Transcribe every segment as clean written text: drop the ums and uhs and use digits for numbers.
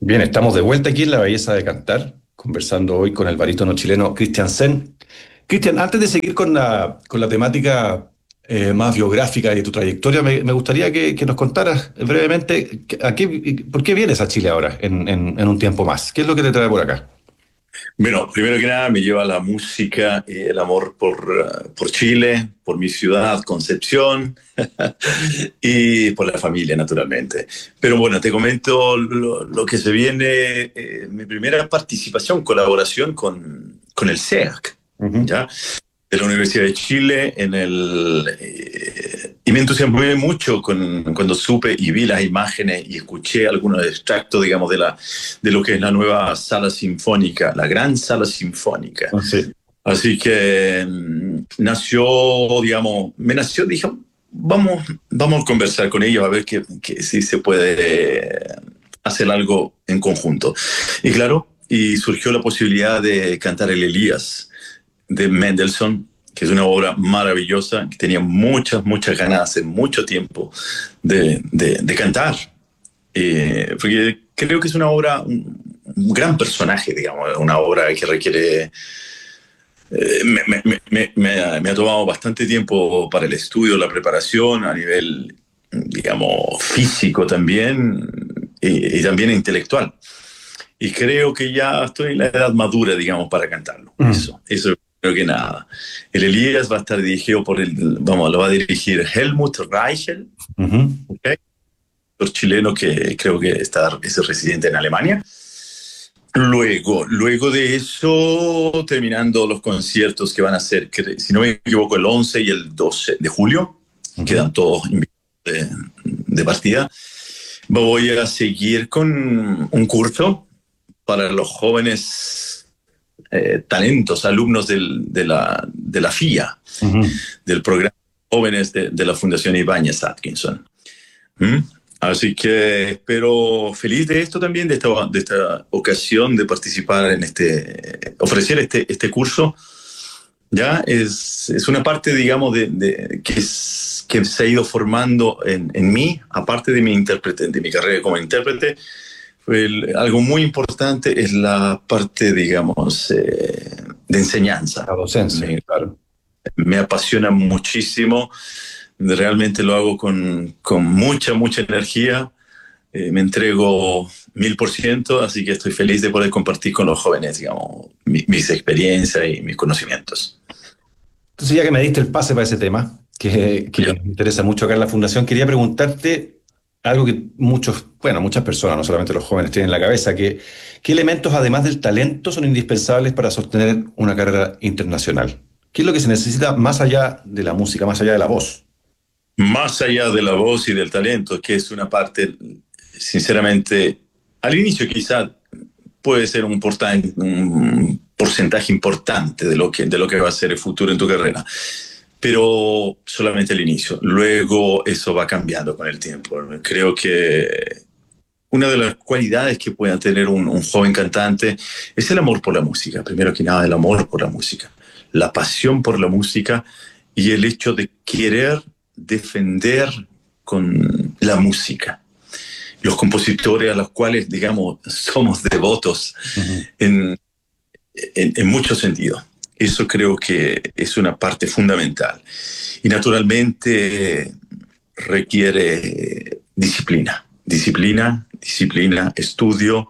Bien, estamos de vuelta aquí en La Belleza de Cantar, conversando hoy con el barítono chileno Cristian Sen. Cristian, antes de seguir con la temática más biográfica de tu trayectoria, me gustaría que nos contaras brevemente por qué vienes a Chile ahora, en un tiempo más. ¿Qué es lo que te trae por acá? Bueno, primero que nada me lleva la música y el amor por Chile, por mi ciudad, Concepción, y por la familia, naturalmente. Pero bueno, te comento lo que se viene, mi primera participación, colaboración con el SEAC, Ujú. ¿ya? De la Universidad de Chile y me entusiasmé mucho cuando supe y vi las imágenes y escuché algunos extractos, digamos, de lo que es la nueva sala sinfónica, la gran sala sinfónica. Ah, sí. Así que nació, digamos, me nació, dije, vamos a conversar con ellos a ver que si se puede hacer algo en conjunto. Y claro, y surgió la posibilidad de cantar el Elías de Mendelssohn, que es una obra maravillosa, que tenía muchas ganas hace mucho tiempo de cantar. Porque creo que es una obra, un gran personaje, digamos, una obra que requiere... me ha tomado bastante tiempo para el estudio, la preparación a nivel, digamos, físico también y también intelectual. Y creo que ya estoy en la edad madura, digamos, para cantarlo. Mm. Eso creo que nada. El Elías va a estar dirigido vamos, lo va a dirigir Helmut Reichel, Ujú. ¿ok? Los chileno que creo que es residente en Alemania. Luego de eso, terminando los conciertos que van a ser, que, si no me equivoco, el 11 y el 12 de julio, Ujú. quedan todos invitados de partida. Voy a seguir con un curso para los jóvenes talentos, alumnos de la FIA, Ujú. del programa Jóvenes de la Fundación Ibáñez Atkinson. ¿Mm? Así que espero feliz de esto también, de esta ocasión de participar en ofrecer este curso. Ya es una parte, digamos, que se ha ido formando en mí, aparte de de mi carrera como intérprete. Algo muy importante es la parte, digamos, de enseñanza. La docencia, Me, claro. me apasiona muchísimo, realmente lo hago con mucha energía, me entrego 1000%, así que estoy feliz de poder compartir con los jóvenes, digamos, mis experiencias y mis conocimientos. Entonces, ya que me diste el pase para ese tema, que Ya. me interesa mucho acá en la Fundación, quería preguntarte algo que muchas personas, no solamente los jóvenes, tienen en la cabeza, ¿qué elementos, además del talento, son indispensables para sostener una carrera internacional? ¿Qué es lo que se necesita más allá de la música, más allá de la voz? Más allá de la voz y del talento, que es una parte, sinceramente, al inicio quizá puede ser un porcentaje importante de lo que va a ser el futuro en tu carrera, pero solamente el inicio. Luego eso va cambiando con el tiempo. Creo que una de las cualidades que pueda tener un joven cantante es el amor por la música. Primero que nada, el amor por la música, la pasión por la música y el hecho de querer defender con la música. Los compositores a los cuales, digamos, somos devotos Ujú. en, en muchos sentidos. Eso creo que es una parte fundamental. Y naturalmente requiere disciplina, estudio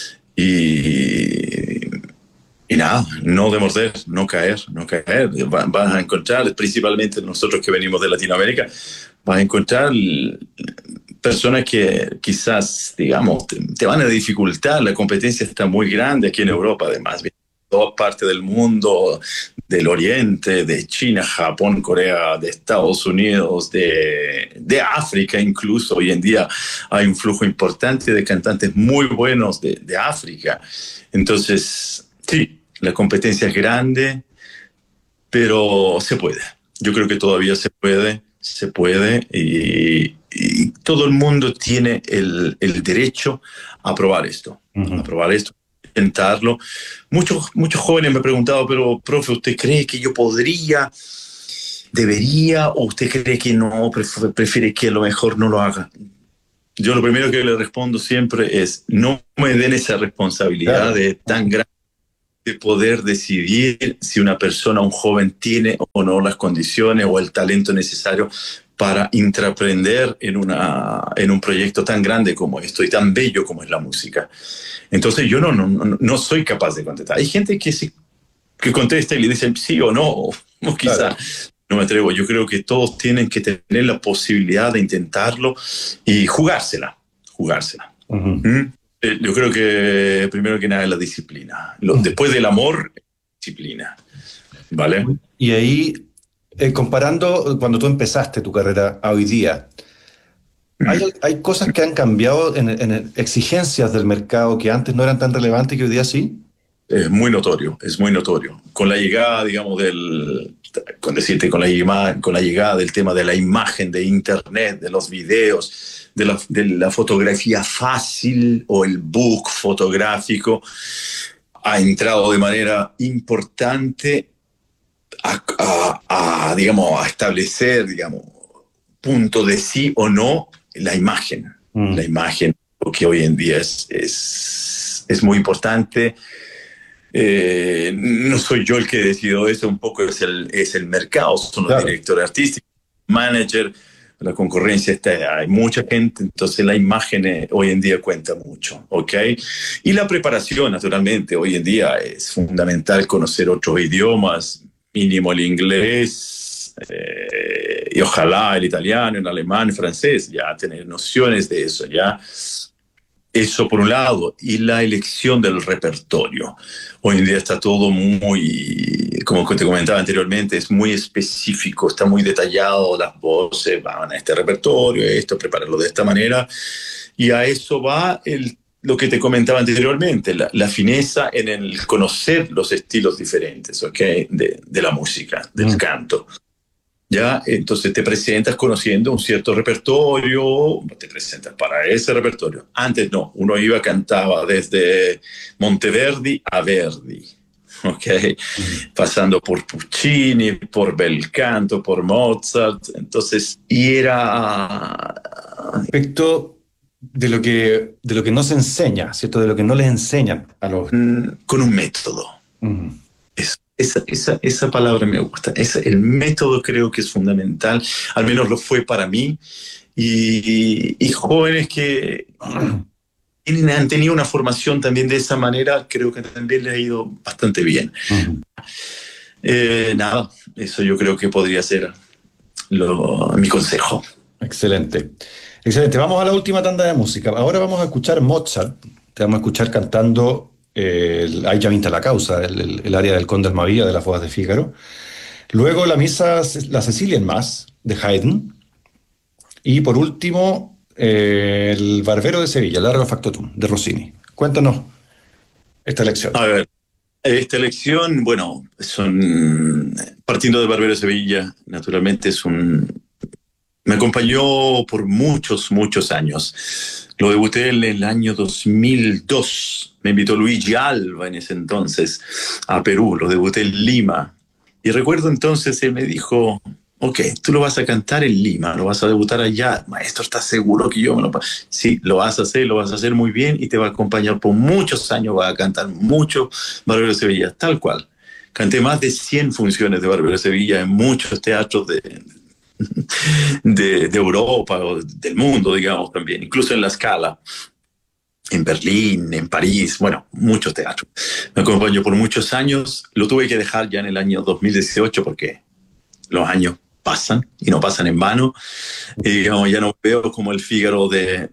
y, y nada, no de morder, no caer. Vas a encontrar, principalmente nosotros que venimos de Latinoamérica, vas a encontrar personas que quizás, digamos, te van a dificultar. La competencia está muy grande aquí en Europa, además. De todas partes del mundo, del Oriente, de China, Japón, Corea, de Estados Unidos, de África incluso. Hoy en día hay un flujo importante de cantantes muy buenos de África. Entonces, sí, la competencia es grande, pero se puede. Yo creo que todavía se puede y todo el mundo tiene el derecho a Ujú. probar esto, intentarlo. Muchos jóvenes me han preguntado, pero profe, ¿usted cree que yo debería, o usted cree que no, prefiere que a lo mejor no lo haga? yo lo primero que le respondo siempre es, no me den esa responsabilidad Claro. de tan grande de poder decidir si una persona, un joven, tiene o no las condiciones o el talento necesario para intraprender en un proyecto tan grande como esto y tan bello como es la música. Entonces yo no soy capaz de contestar. Hay gente que sí, que contesta y le dicen sí o no, o quizá Claro. no me atrevo. Yo creo que todos tienen que tener la posibilidad de intentarlo y jugársela, jugársela. Ujú. ¿Mm? Yo creo que primero que nada es la disciplina. Después del amor, disciplina. ¿Vale? Y ahí, comparando cuando tú empezaste tu carrera a hoy día, ¿hay cosas que han cambiado en exigencias del mercado que antes no eran tan relevantes y que hoy día sí? Es muy notorio, es muy notorio. Con la llegada, digamos, con la llegada del tema de la imagen, de Internet, de los videos, de la fotografía fácil o el book fotográfico, ha entrado de manera importante digamos, a establecer, digamos, punto de sí o no la imagen. La Mm, imagen, que hoy en día es muy importante. No soy yo el que decido eso, un poco es el mercado, son los claro. directores artísticos, manager, la concurrencia está, hay mucha gente, entonces la imagen hoy en día cuenta mucho, ¿ok? Y la preparación, naturalmente, hoy en día es fundamental conocer otros idiomas, mínimo el inglés, y ojalá el italiano, el alemán, el francés, ya tener nociones de eso, ya. Eso por un lado, y la elección del repertorio. Hoy en día está todo muy, como te comentaba anteriormente, es muy específico, está muy detallado, las voces van a este repertorio, esto, prepararlo de esta manera, y a eso va lo que te comentaba anteriormente, la fineza en el conocer los estilos diferentes, ¿ok? De la música, del Mm. canto. Ya, entonces te presentas conociendo un cierto repertorio, te presentas para ese repertorio. Antes no, uno iba, cantaba desde Monteverdi a Verdi, ¿ok? Ujú. Pasando por Puccini, por Bel Canto, por Mozart, entonces, y era Respecto de lo que no se enseña, ¿cierto? De lo que no les enseñan a los... con un método. Ujú. Esa palabra me gusta. El método creo que es fundamental, al menos lo fue para mí, y jóvenes que han tenido una formación también de esa manera, creo que también les ha ido bastante bien. Ujú. Nada, eso yo creo que podría ser mi consejo. Excelente. Excelente. Vamos a la última tanda de música. Ahora vamos a escuchar Mozart. Te vamos a escuchar cantando el Ay, ya vinta la causa, el área del Conde Almaviva de las Bodas de Fígaro. Luego la misa, la Cecilia en Más, de Haydn. Y por último, el Barbero de Sevilla, el Largo Factotum, de Rossini. Cuéntanos esta lección. A ver, esta elección, bueno, partiendo de Barbero de Sevilla, naturalmente me acompañó por muchos, muchos años. Lo debuté en el año 2002. Me invitó Luigi Alba en ese entonces a Perú. Lo debuté en Lima. Y recuerdo entonces, él me dijo, ok, tú lo vas a cantar en Lima, lo vas a debutar allá. Maestro, ¿estás seguro que yo me lo... Sí, lo vas a hacer muy bien y te va a acompañar por muchos años, va a cantar mucho Barbero de Sevilla, tal cual. Canté más de 100 funciones de Barbero de Sevilla en muchos teatros de Europa o del mundo, digamos, también, incluso en la Scala, en Berlín, en París, bueno, muchos teatros. Me acompañó por muchos años, lo tuve que dejar ya en el año 2018 porque los años pasan y no pasan en vano, y digamos, ya no veo como el Fígaro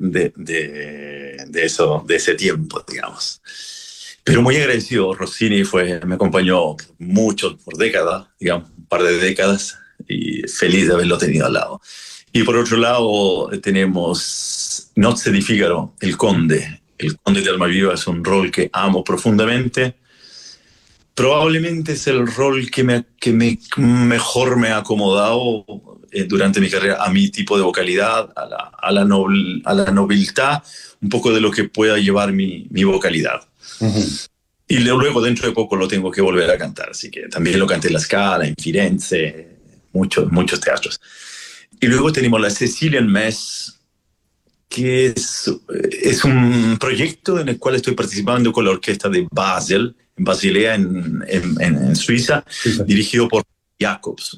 de ese tiempo, digamos. Pero muy agradecido, Rossini me acompañó mucho, por décadas, digamos, un par de décadas, y feliz de haberlo tenido al lado. Y por otro lado tenemos Nozze di Fígaro, el conde. El conde de Almaviva es un rol que amo profundamente. Probablemente es el rol mejor me ha acomodado durante mi carrera a mi tipo de vocalidad, a la nobilidad, un poco de lo que pueda llevar mi vocalidad. Ujú. Y luego dentro de poco lo tengo que volver a cantar, así que también lo canté en La Scala, en Firenze, muchos, muchos teatros. Y luego tenemos la Cecilia en Metz, que es un proyecto en el cual estoy participando con la orquesta de Basel, en Basilea, en Suiza, Sí, sí. dirigido por Jacobs.